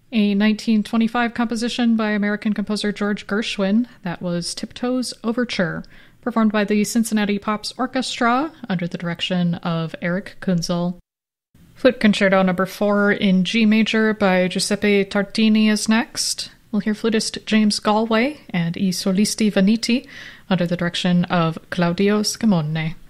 A 1925 composition by American composer George Gershwin, that was Tiptoes Overture, performed by the Cincinnati Pops Orchestra under the direction of Eric Kunzel. Flute Concerto No. 4 in G major by Giuseppe Tartini is next. We'll hear flutist James Galway and I Solisti Vaniti under the direction of Claudio Scamone.